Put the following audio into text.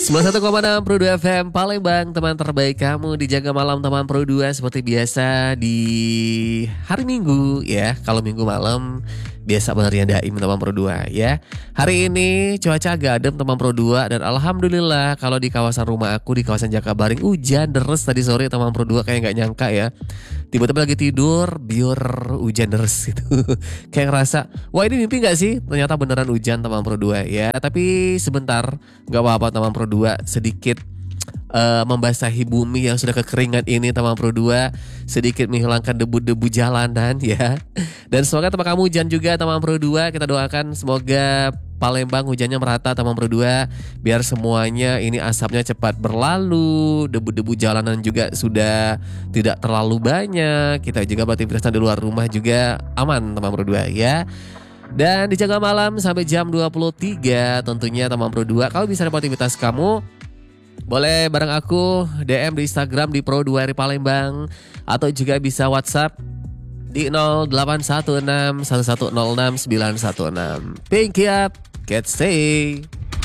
91,6 Pro 2 FM Palembang, teman terbaik kamu dijaga malam teman Pro 2 seperti biasa di hari Minggu ya. Kalau Minggu malam biasa bener daim teman Pro 2 ya. Hari ini cuaca agak adem teman Pro 2 dan alhamdulillah kalau di kawasan rumah aku di kawasan Jakabaring hujan deres tadi sore teman Pro 2 kayak nggak nyangka ya. Tiba-tiba lagi tidur biar hujan deres gitu. Kayak ngerasa wah ini mimpi gak sih? Ternyata beneran hujan teman Pro 2 ya. Tapi sebentar gak apa-apa teman Pro 2 sedikit membasahi bumi yang sudah kekeringan ini teman Pro 2. Sedikit menghilangkan debu-debu jalanan ya. Dan semoga tempat kamu hujan juga teman Pro 2. Kita doakan semoga Palembang hujannya merata teman Pro 2. Biar semuanya ini asapnya cepat berlalu. Debu-debu jalanan juga sudah tidak terlalu banyak. Kita juga beraktivitas di luar rumah juga aman teman Pro 2 ya. Dan dijaga malam sampai jam 23 tentunya teman Pro 2. Kalau bisa aktivitas kamu boleh bareng aku DM di Instagram di Pro 2 Ri Palembang. Atau juga bisa WhatsApp di 0816 1106 916. Pink up, get stay.